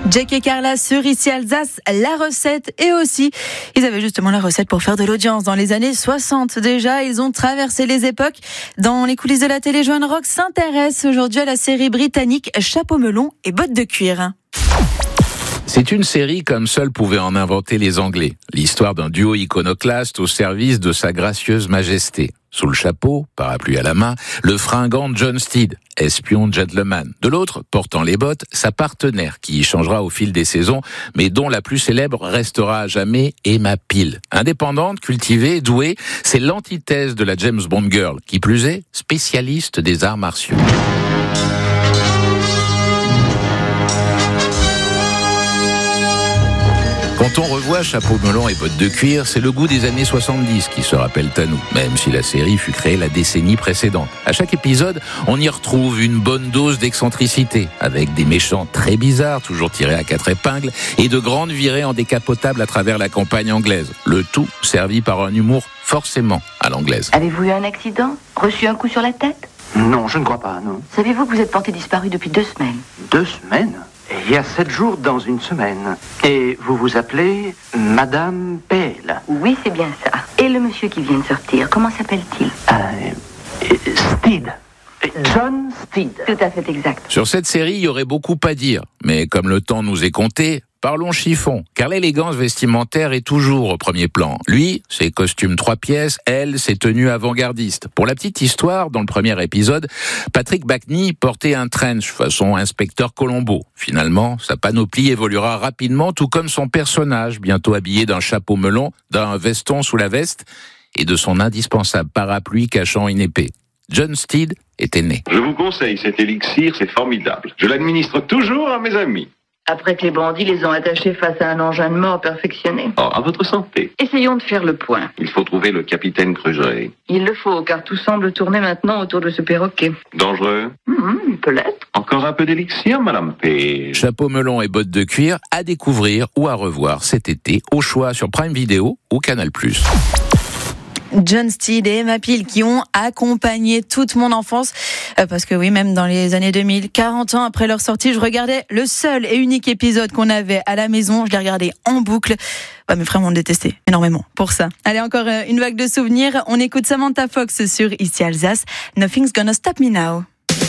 Jack et Carla sur Ici Alsace, la recette et aussi, ils avaient justement la recette pour faire de l'audience dans les années 60 déjà. Ils ont traversé les époques. Dans les coulisses de la télé, Joanne Rock s'intéresse aujourd'hui à la série britannique Chapeau melon et bottes de cuir. C'est une série comme seul pouvaient en inventer les Anglais. L'histoire d'un duo iconoclaste au service de sa gracieuse majesté. Sous le chapeau, parapluie à la main, le fringant John Steed, espion gentleman. De l'autre, portant les bottes, sa partenaire, qui changera au fil des saisons, mais dont la plus célèbre restera à jamais Emma Peel. Indépendante, cultivée, douée, c'est l'antithèse de la James Bond girl, qui plus est, spécialiste des arts martiaux. Quand on revoit Chapeau melon et bottes de cuir, c'est le goût des années 70 qui se rappelle à nous, même si la série fut créée la décennie précédente. À chaque épisode, on y retrouve une bonne dose d'excentricité, avec des méchants très bizarres, toujours tirés à 4 épingles, et de grandes virées en décapotable à travers la campagne anglaise. Le tout servi par un humour forcément à l'anglaise. Avez-vous eu un accident ? Reçu un coup sur la tête ? Non, je ne crois pas, non. Savez-vous que vous êtes porté disparu depuis 2 semaines ? 2 semaines ? Il y a 7 jours dans une semaine. Et vous vous appelez Madame Peel. Oui, c'est bien ça. Et le monsieur qui vient de sortir, comment s'appelle-t-il ? Steed. John Steed. Tout à fait exact. Sur cette série, il y aurait beaucoup à dire. Mais comme le temps nous est compté, parlons chiffon. Car l'élégance vestimentaire est toujours au premier plan. Lui, ses costumes 3 pièces, elle, ses tenues avant-gardistes. Pour la petite histoire, dans le premier épisode, Patrick Backney portait un trench façon inspecteur Colombo. Finalement, sa panoplie évoluera rapidement, tout comme son personnage, bientôt habillé d'un chapeau melon, d'un veston sous la veste et de son indispensable parapluie cachant une épée. John Steed était né. Je vous conseille cet élixir, c'est formidable. Je l'administre toujours à mes amis. Après que les bandits les ont attachés face à un engin de mort perfectionné. Oh, à votre santé. Essayons de faire le point. Il faut trouver le capitaine Crusoe. Il le faut, car tout semble tourner maintenant autour de ce perroquet. Dangereux ? Il peut l'être. Encore un peu d'élixir, Madame P. Chapeau melon et bottes de cuir à découvrir ou à revoir cet été, au choix sur Prime Video ou Canal+. John Steed et Emma Peel qui ont accompagné toute mon enfance. Parce que oui, même dans les années 2000, 40 ans après leur sortie, je regardais le seul et unique épisode qu'on avait à la maison. Je l'ai regardé en boucle. Ouais, mes frères m'ont détesté énormément pour ça. Allez, encore une vague de souvenirs. On écoute Samantha Fox sur Ici Alsace. Nothing's gonna stop me now.